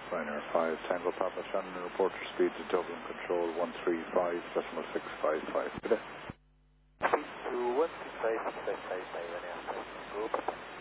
Ryanair 5 Tango Papa Shannon, report your speed to Dublin Control 135.655. Good day. Speed to 135.655, Ryanair 5 Tango Papa.